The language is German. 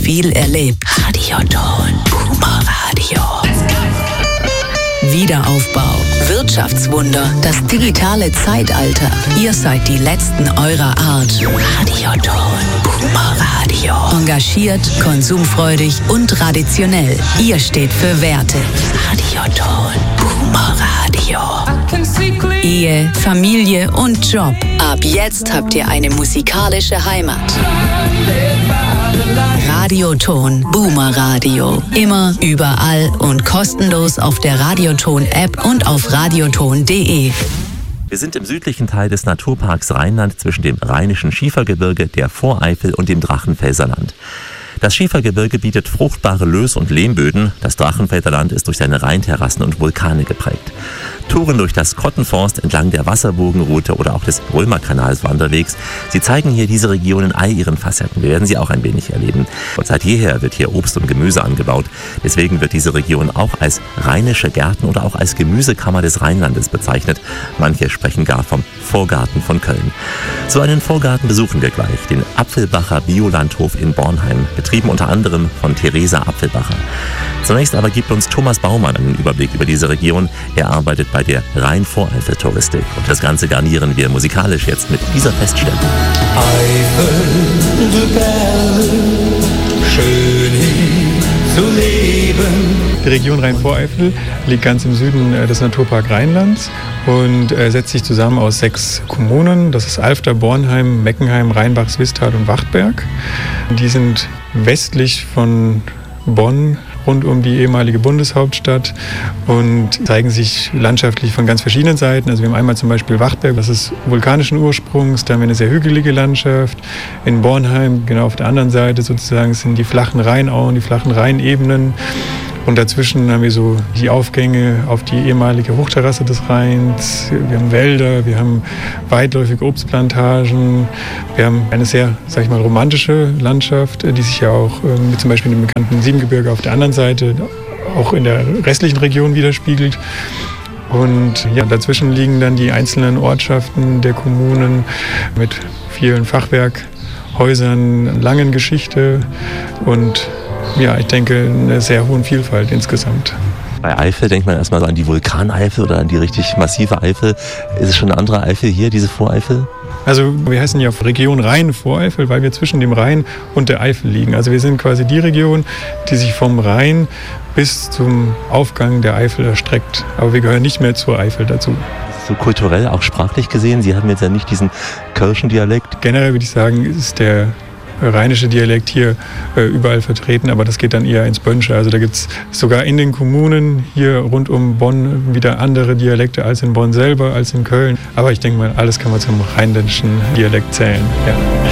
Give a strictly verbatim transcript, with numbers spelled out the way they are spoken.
viel erlebt. Radioton, Boomer Radio. Wiederaufbau, Wirtschaftswunder, das digitale Zeitalter. Ihr seid die Letzten eurer Art. Radioton, Boomer Radio. Engagiert, konsumfreudig und traditionell. Ihr steht für Werte. Radioton, Boomer Radio. Ehe, Familie und Job. Ab jetzt habt ihr eine musikalische Heimat. Radioton, Boomer Radio. Immer, überall und kostenlos auf der Radioton-App und auf radioton punkt de. Wir sind im südlichen Teil des Naturparks Rheinland zwischen dem Rheinischen Schiefergebirge, der Voreifel und dem Drachenfelserland. Das Schiefergebirge bietet fruchtbare Löss- und Lehmböden. Das Drachenfelserland ist durch seine Rheinterrassen und Vulkane geprägt. Touren durch das Kottenforst entlang der Wasserburgenroute oder auch des Römerkanals Wanderwegs. Sie zeigen hier diese Region in all ihren Facetten. Wir werden sie auch ein wenig erleben. Und seit jeher wird hier Obst und Gemüse angebaut. Deswegen wird diese Region auch als Rheinische Gärten oder auch als Gemüsekammer des Rheinlandes bezeichnet. Manche sprechen gar vom Vorgarten von Köln. So einen Vorgarten besuchen wir gleich, den Apfelbacher Biolandhof in Bornheim, betrieben unter anderem von Theresa Apfelbacher. Zunächst aber gibt uns Thomas Baumann einen Überblick über diese Region. Er arbeitet bei der Rhein-Voreifel-Touristik. Und das Ganze garnieren wir musikalisch jetzt mit dieser Feststellung. Eifel, du Perle, schön hier zu leben. Die Region Rhein-Voreifel liegt ganz im Süden des Naturpark Rheinlands und setzt sich zusammen aus sechs Kommunen. Das ist Alfter, Bornheim, Meckenheim, Rheinbach, Swisttal und Wachtberg. Die sind westlich von Bonn, rund um die ehemalige Bundeshauptstadt und zeigen sich landschaftlich von ganz verschiedenen Seiten. Also wir haben einmal zum Beispiel Wachtberg, das ist vulkanischen Ursprungs, da haben wir eine sehr hügelige Landschaft. In Bornheim, genau auf der anderen Seite sozusagen, sind die flachen Rheinauen, die flachen Rheinebenen. Und dazwischen haben wir so die Aufgänge auf die ehemalige Hochterrasse des Rheins. Wir haben Wälder, wir haben weitläufige Obstplantagen. Wir haben eine sehr, sag ich mal, romantische Landschaft, die sich ja auch ähm, zum Beispiel im bekannten Siebengebirge auf der anderen Seite auch in der restlichen Region widerspiegelt. Und ja, dazwischen liegen dann die einzelnen Ortschaften der Kommunen mit vielen Fachwerkhäusern, langen Geschichte und ja, ich denke, eine sehr hohe Vielfalt insgesamt. Bei Eifel denkt man erstmal so an die Vulkaneifel oder an die richtig massive Eifel. Ist es schon eine andere Eifel hier, diese Voreifel? Also wir heißen ja Region Rhein-Voreifel, weil wir zwischen dem Rhein und der Eifel liegen. Also wir sind quasi die Region, die sich vom Rhein bis zum Aufgang der Eifel erstreckt. Aber wir gehören nicht mehr zur Eifel dazu. So kulturell, auch sprachlich gesehen, Sie haben jetzt ja nicht diesen Kölschen Dialekt. Generell würde ich sagen, ist der rheinische Dialekt hier äh, überall vertreten, aber das geht dann eher ins Bönsche. Also da gibt es sogar in den Kommunen hier rund um Bonn wieder andere Dialekte als in Bonn selber, als in Köln. Aber ich denke mal, alles kann man zum rheinländischen Dialekt zählen. Ja.